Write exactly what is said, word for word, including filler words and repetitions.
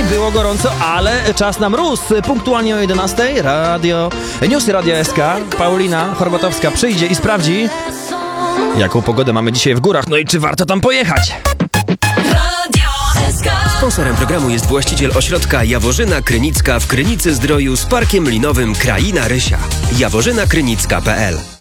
było gorąco, ale czas na mróz. Punktualnie o jedenastej radio, newsy Radia S K. Paulina Chorbatowska przyjdzie i sprawdzi, jaką pogodę mamy dzisiaj w górach. No i czy warto tam pojechać? Sponsorem programu jest właściciel ośrodka Jaworzyna Krynicka w Krynicy Zdroju z Parkiem Linowym Kraina Rysia. jaworzyna krynicka kropka p l